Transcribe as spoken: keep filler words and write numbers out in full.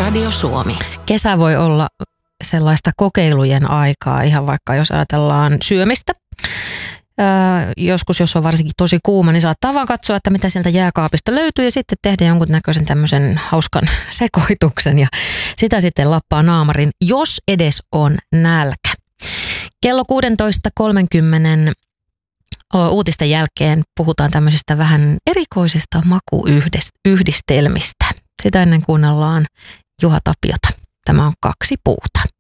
Radio Suomi. Kesä voi olla sellaista kokeilujen aikaa, ihan vaikka jos ajatellaan syömistä. Öö, joskus, jos on varsinkin tosi kuuma, niin saattaa vaan katsoa, että mitä sieltä jääkaapista löytyy ja sitten tehdä jonkun näköisen tämmöisen hauskan sekoituksen ja sitä sitten lappaa naamarin, jos edes on nälkä. Kello kuusitoista kolmekymmentä uutisten jälkeen puhutaan tämmöisistä vähän erikoisista makuyhdistelmistä. Sitä ennen kuunnellaan Juha Tapiota. Tämä on Kaksi puuta.